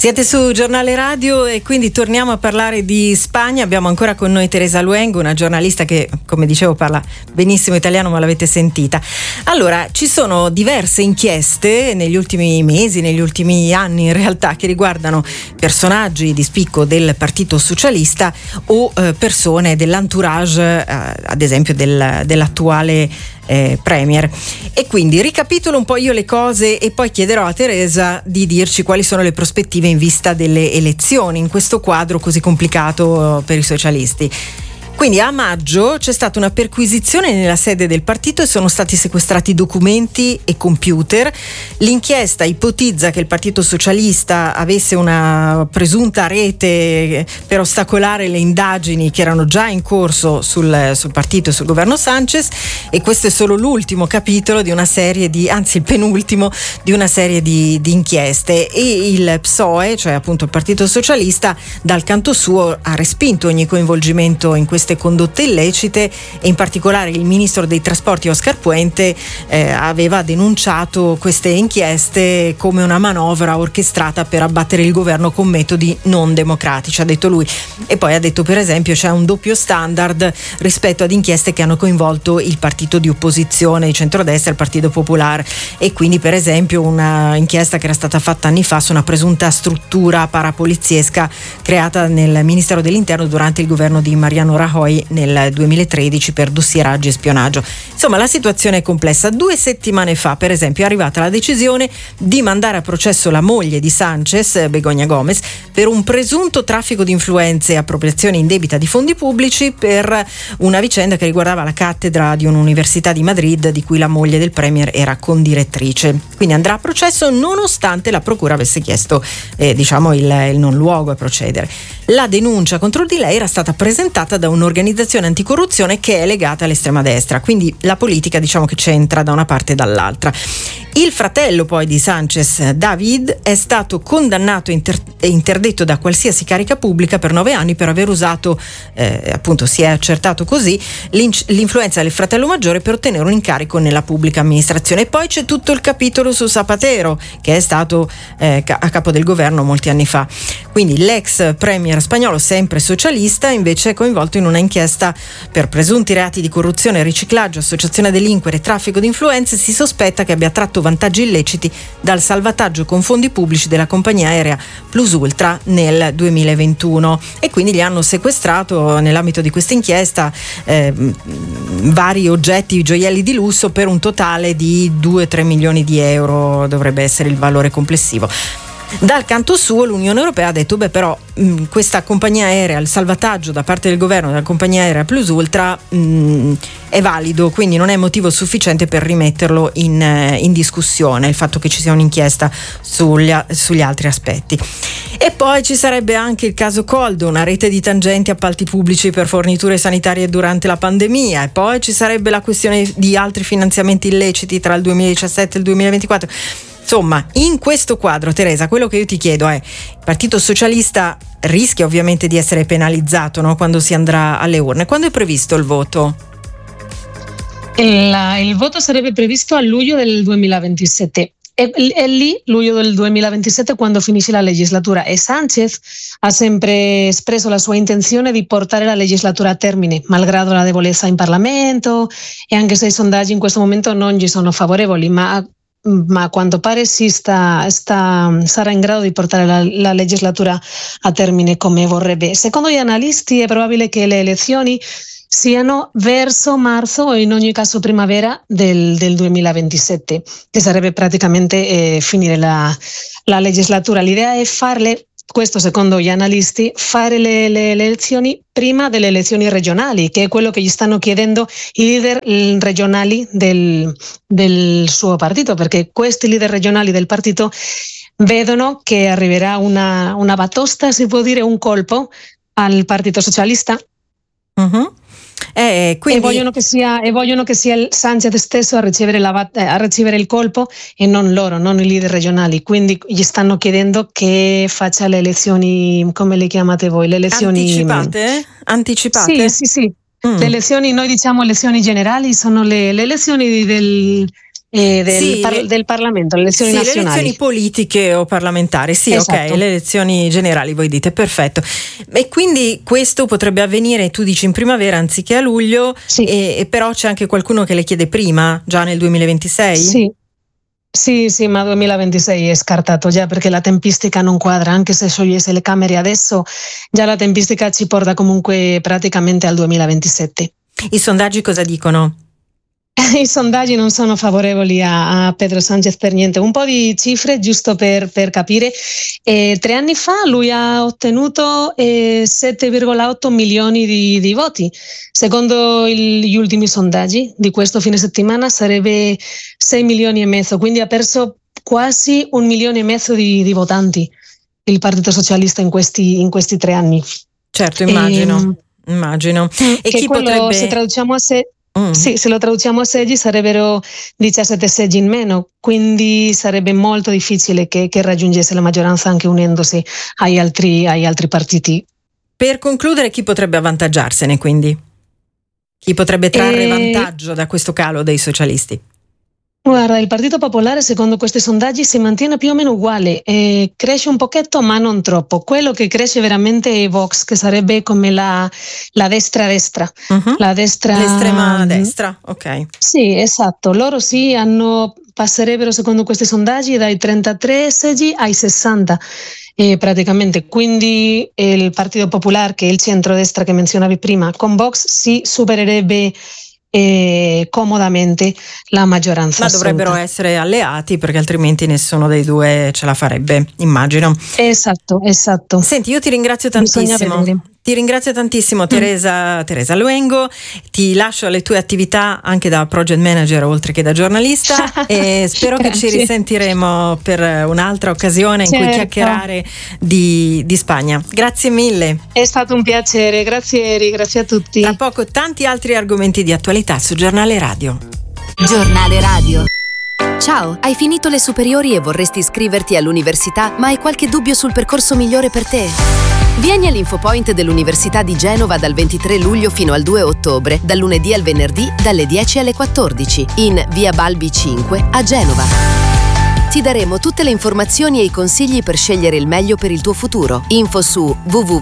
Siete su Giornale Radio e quindi torniamo a parlare di Spagna. Abbiamo ancora con noi Teresa Luengo, una giornalista che, come dicevo, parla benissimo italiano, ma l'avete sentita. Allora, ci sono diverse inchieste negli ultimi mesi, negli ultimi anni in realtà, che riguardano personaggi di spicco del Partito Socialista o persone dell'entourage, ad esempio dell'attuale Premier. E quindi ricapitolo un po' io le cose e poi chiederò a Teresa di dirci quali sono le prospettive in vista delle elezioni in questo quadro così complicato per i socialisti. Quindi a maggio c'è stata una perquisizione nella sede del partito e sono stati sequestrati documenti e computer. L'inchiesta ipotizza che il Partito Socialista avesse una presunta rete per ostacolare le indagini che erano già in corso sul partito e sul governo Sánchez, e questo è solo l'ultimo capitolo di una serie anzi il penultimo di una serie di inchieste. E il PSOE, cioè appunto il Partito Socialista, dal canto suo ha respinto ogni coinvolgimento in queste condotte illecite, e in particolare il ministro dei trasporti Oscar Puente aveva denunciato queste inchieste come una manovra orchestrata per abbattere il governo con metodi non democratici, ha detto lui. E poi ha detto, per esempio, c'è un doppio standard rispetto ad inchieste che hanno coinvolto il partito di opposizione di centrodestra, il Partito Popolare, e quindi per esempio una inchiesta che era stata fatta anni fa su una presunta struttura parapoliziesca creata nel Ministero dell'Interno durante il governo di Mariano Rajoy nel 2013 per dossieraggi e spionaggio. Insomma, la situazione è complessa. 2 settimane fa, per esempio, è arrivata la decisione di mandare a processo la moglie di Sánchez, Begoña Gómez, per un presunto traffico di influenze e appropriazione indebita di fondi pubblici per una vicenda che riguardava la cattedra di un'università di Madrid di cui la moglie del premier era condirettrice. Quindi andrà a processo nonostante la procura avesse chiesto il non luogo a procedere. La denuncia contro di lei era stata presentata da un'organizzazione anticorruzione che è legata all'estrema destra, quindi la politica diciamo che c'entra da una parte e dall'altra. Il fratello poi di Sánchez, David, è stato condannato e interdetto da qualsiasi carica pubblica per 9 anni per aver usato, appunto si è accertato così, l'influenza del fratello maggiore per ottenere un incarico nella pubblica amministrazione. E poi c'è tutto il capitolo su Zapatero, che è stato a capo del governo molti anni fa. Quindi l'ex premier spagnolo, sempre socialista, invece è coinvolto in una inchiesta per presunti reati di corruzione, riciclaggio, associazione a delinquere e traffico di influenze. Si sospetta che abbia tratto vantaggi illeciti dal salvataggio con fondi pubblici della compagnia aerea Plus Ultra nel 2021, e quindi gli hanno sequestrato nell'ambito di questa inchiesta vari oggetti, gioielli di lusso per un totale di 2-3 milioni di euro dovrebbe essere il valore complessivo. Dal canto suo l'Unione Europea ha detto però questa compagnia aerea, il salvataggio da parte del governo della compagnia aerea Plus Ultra è valido, quindi non è motivo sufficiente per rimetterlo in discussione il fatto che ci sia un'inchiesta sugli altri aspetti. E poi ci sarebbe anche il caso Coldo, una rete di tangenti, appalti pubblici per forniture sanitarie durante la pandemia, e poi ci sarebbe la questione di altri finanziamenti illeciti tra il 2017 e il 2024. Insomma, in questo quadro, Teresa, quello che io ti chiedo è: il Partito Socialista rischia ovviamente di essere penalizzato, no? Quando si andrà alle urne. Quando è previsto il voto? Il voto sarebbe previsto a luglio del 2027. È lì, luglio del 2027, quando finisce la legislatura, e Sánchez ha sempre espresso la sua intenzione di portare la legislatura a termine, malgrado la debolezza in Parlamento, e anche se i sondaggi in questo momento non gli sono favorevoli, ma a quanto pare sarà in grado di portare la legislatura a termine come vorrebbe. Secondo gli analisti è probabile che le elezioni siano verso marzo o in ogni caso primavera del 2027, che sarebbe praticamente finire la legislatura. L'idea è farle, questo secondo gli analisti, fare le elezioni prima delle elezioni regionali, che è quello che gli stanno chiedendo i leader regionali del suo partito, perché questi leader regionali del partito vedono che arriverà una batosta, si può dire, un colpo al Partito Socialista. Uh-huh. Quindi... e vogliono che sia il Sánchez stesso a ricevere il colpo e non loro, non i leader regionali. Quindi gli stanno chiedendo che faccia le elezioni, come le chiamate voi? Le elezioni anticipate? Sì. Le elezioni, noi diciamo elezioni generali, sono le elezioni del Parlamento, le elezioni nazionali. Le elezioni politiche o parlamentari, sì, esatto. Ok, le elezioni generali voi dite, perfetto. E quindi questo potrebbe avvenire, tu dici, in primavera anziché a luglio, sì. E però c'è anche qualcuno che le chiede prima, già nel 2026? Sì, ma 2026 è scartato già perché la tempistica non quadra, anche se sciogliesse le Camere adesso, già la tempistica ci porta comunque praticamente al 2027. I sondaggi cosa dicono? I sondaggi non sono favorevoli a Pedro Sánchez per niente. Un po' di cifre giusto per capire. 3 anni fa lui ha ottenuto 7,8 milioni di voti. Secondo gli ultimi sondaggi di questo fine settimana sarebbe 6 milioni e mezzo, quindi ha perso quasi 1,5 milioni di votanti il Partito Socialista in questi 3 anni. Certo, immagino. E chi potrebbe... Se traduciamo a Sì, se lo traduciamo a seggi sarebbero 17 seggi in meno, quindi sarebbe molto difficile che raggiungesse la maggioranza anche unendosi agli altri partiti. Per concludere, chi potrebbe avvantaggiarsene quindi? Chi potrebbe trarre vantaggio da questo calo dei socialisti? Guarda, il Partito Popolare secondo questi sondaggi si mantiene più o meno uguale, cresce un pochetto ma non troppo. Quello che cresce veramente è Vox, che sarebbe come la destra, la destra, l'estrema destra, ok. Sì, esatto, loro sì passerebbero secondo questi sondaggi dai 33 seggi ai 60 praticamente, quindi il Partito Popolare, che è il centrodestra che menzionavi prima, con Vox si supererebbe comodamente la maggioranza. Ma dovrebbero essere alleati, perché altrimenti nessuno dei due ce la farebbe, immagino. Esatto. Senti, io ti ringrazio tantissimo. Teresa Luengo, ti lascio alle tue attività anche da project manager oltre che da giornalista e spero che ci risentiremo per un'altra occasione in cui chiacchierare di Spagna. Grazie mille. È stato un piacere, grazie Eri, grazie a tutti. Tra poco tanti altri argomenti di attualità su Giornale Radio. Giornale Radio. Ciao, hai finito le superiori e vorresti iscriverti all'università, ma hai qualche dubbio sul percorso migliore per te? Vieni all'Infopoint dell'Università di Genova dal 23 luglio fino al 2 ottobre, dal lunedì al venerdì, dalle 10 alle 14, in via Balbi 5 a Genova. Ti daremo tutte le informazioni e i consigli per scegliere il meglio per il tuo futuro. Info su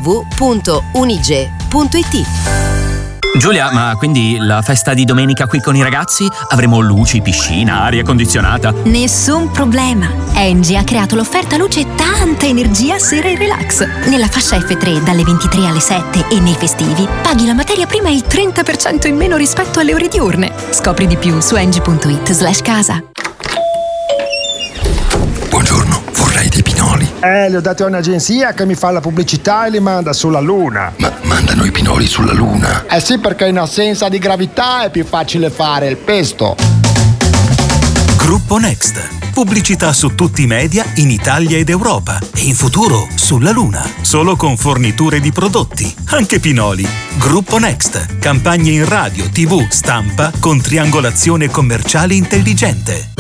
www.unige.it. Giulia, ma quindi la festa di domenica qui con i ragazzi? Avremo luci, piscina, aria condizionata? Nessun problema. Engie ha creato l'offerta luce e tanta energia sera e relax. Nella fascia F3 dalle 23 alle 7 e nei festivi paghi la materia prima il 30% in meno rispetto alle ore diurne. Scopri di più su engie.it/casa. Buongiorno, vorrei dei pinoli. Li ho dati a un'agenzia che mi fa la pubblicità e li manda sulla Luna. Ma mandano i pinoli sulla Luna? Sì, perché in assenza di gravità è più facile fare il pesto. Gruppo Next. Pubblicità su tutti i media in Italia ed Europa. E in futuro sulla Luna. Solo con forniture di prodotti. Anche pinoli. Gruppo Next. Campagne in radio, TV, stampa con triangolazione commerciale intelligente.